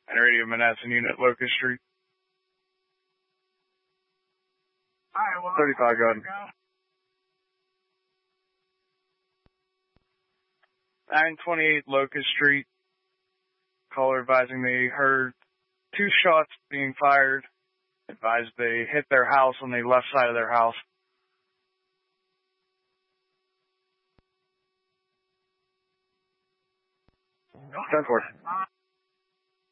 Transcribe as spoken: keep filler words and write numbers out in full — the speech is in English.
and radio Menneson unit, Locust Street. Alright, well, thirty-five, go ahead. nine twenty-eight Locust Street. Caller advising they heard two shots being fired. Advised they hit their house on the left side of their house. ten four.